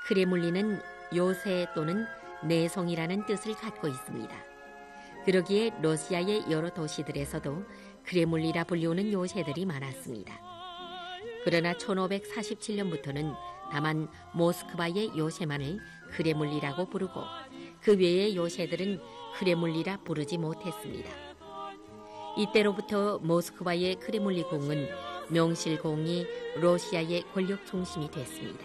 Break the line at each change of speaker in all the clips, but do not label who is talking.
크레물린은 요새 또는 내성이라는 뜻을 갖고 있습니다. 그러기에 러시아의 여러 도시들에서도 크레물리라 불리우는 요새들이 많았습니다. 그러나 1547년부터는 다만 모스크바의 요새만을 크레물리라고 부르고 그 외의 요새들은 크레물리라 부르지 못했습니다. 이때로부터 모스크바의 크레물리 궁은 명실공히 러시아의 권력 중심이 됐습니다.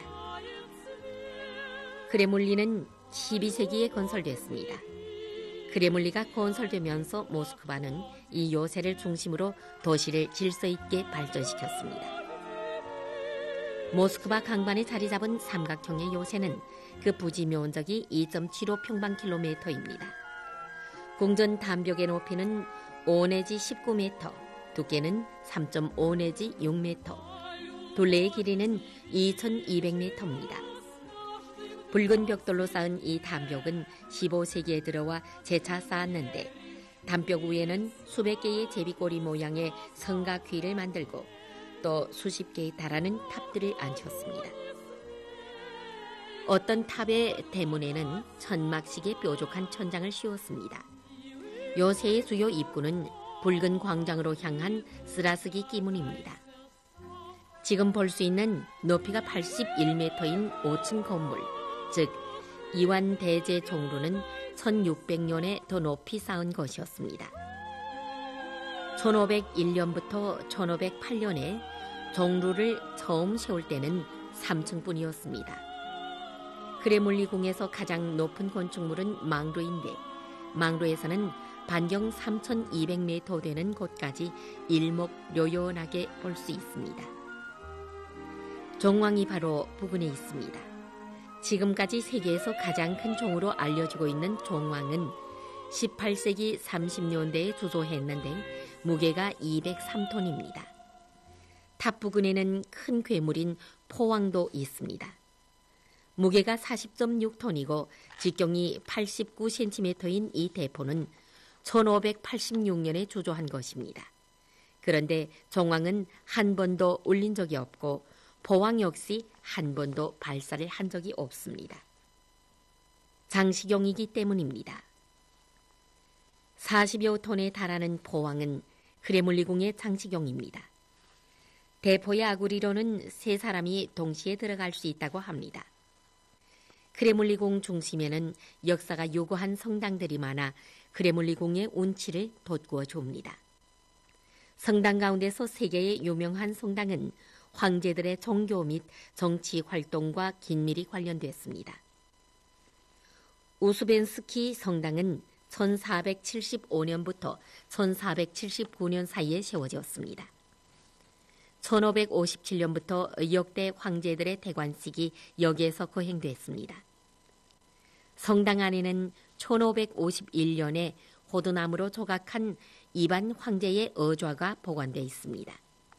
크레물리는 12세기에 건설됐습니다. 크레물리가 건설되면서 모스크바는 이 요새를 중심으로 도시를 질서 있게 발전시켰습니다. 모스크바 강반에 자리 잡은 삼각형의 요새는 그 부지 면적이 2.75평방킬로미터입니다. 궁전 담벽의 높이는 5 내지 19m, 두께는 3.5 내지 6m, 둘레의 길이는 2200m입니다. 붉은 벽돌로 쌓은 이 담벽은 15세기에 들어와 재차 쌓았는데 담벽 위에는 수백 개의 제비꼬리 모양의 성곽귀를 만들고 또 수십 개에 달하는 탑들을 앉혔습니다. 어떤 탑의 대문에는 천막식의 뾰족한 천장을 씌웠습니다. 요새의 주요 입구는 붉은 광장으로 향한 쓰라스기 끼문입니다. 지금 볼 수 있는 높이가 81m인 5층 건물, 즉 이완 대제 종루는 1600년에 더 높이 쌓은 것이었습니다. 1501년부터 1508년에 종루를 처음 세울 때는 3층뿐이었습니다. 크레물리 궁에서 가장 높은 건축물은 망루인데 망루에서는 반경 3200m 되는 곳까지 일목요연하게 볼 수 있습니다. 종왕이 바로 부근에 있습니다. 지금까지 세계에서 가장 큰 종으로 알려지고 있는 종왕은 18세기 30년대에 주소했는데 무게가 203톤입니다. 탑 부근에는 큰 괴물인 포왕도 있습니다. 무게가 40.6톤이고 직경이 89cm인 이 대포는 1586년에 주조한 것입니다. 그런데 종왕은 한 번도 울린 적이 없고 포왕 역시 한 번도 발사를 한 적이 없습니다. 장식용이기 때문입니다. 40여 톤에 달하는 포왕은 크레물리궁의 장식용입니다. 대포의 아구리로는 3사람이 동시에 들어갈 수 있다고 합니다. 크레물리궁 중심에는 역사가 요구한 성당들이 많아 크레물리궁의 운치를 돋구어 줍니다. 성당 가운데서 세계의 유명한 성당은 황제들의 종교 및 정치 활동과 긴밀히 관련됐습니다. 우스벤스키 성당은 1475년부터 1479년 사이에 세워졌습니다. 1557년부터 역대 황제들의 대관식이 여기에서 거행됐습니다. 성당 안에는 1551년에 호두나무로 조각한 이반 황제의 어좌가 보관되어 있습니다.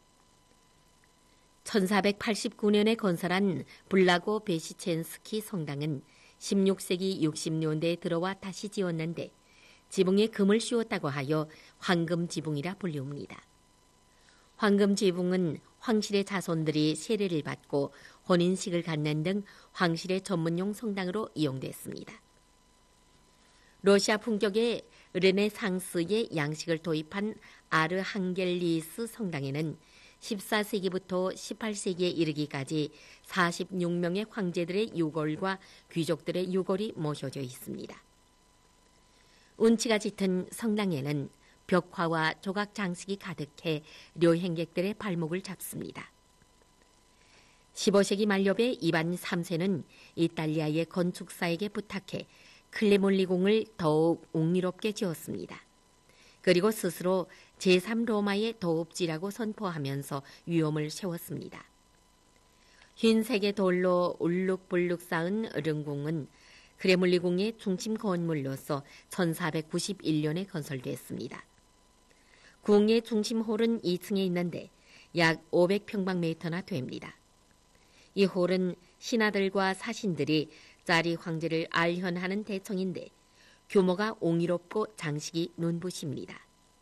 1489년에 건설한 블라고 베시첸스키 성당은 16세기 60년대에 들어와 다시 지었는데 지붕에 금을 씌웠다고 하여 황금지붕이라 불리웁니다. 황금지붕은 황실의 자손들이 세례를 받고 혼인식을 갖는 등 황실의 전문용 성당으로 이용됐습니다. 러시아 풍격의 르네상스의 양식을 도입한 아르항겔리스 성당에는 14세기부터 18세기에 이르기까지 46명의 황제들의 유골과 귀족들의 유골이 모셔져 있습니다. 운치가 짙은 성당에는 벽화와 조각 장식이 가득해 료행객들의 발목을 잡습니다. 15세기 말엽에 이반 3세는 이탈리아의 건축사에게 부탁해 크레물리궁을 더욱 웅이롭게 지었습니다. 그리고 스스로 제3로마의 도읍지라고 선포하면서 위엄을 세웠습니다. 흰색의 돌로 울룩불룩 쌓은 릉궁은 크레물리궁의 중심 건물로서 1491년에 건설됐습니다. 궁의 중심홀은 2층에 있는데 약 500평방미터나 됩니다. 이 홀은 신하들과 사신들이 짜리 황제를 알현하는 대청인데 규모가 옹이롭고 장식이 눈부십니다.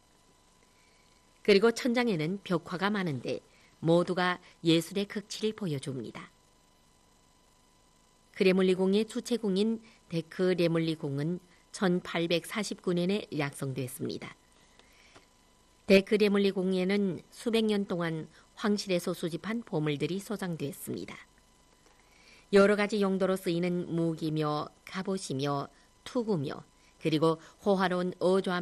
그리고 천장에는 벽화가 많은데 모두가 예술의 극치를 보여줍니다. 크레물리공의 주체공인 데크레물리공은 1849년에 약성됐습니다. 데크레물리공에는 수백 년 동안 황실에서 수집한 보물들이 소장됐습니다. 여러 가지 용도로 쓰이는 무기며 갑옷이며 투구며 그리고 호화로운 어조함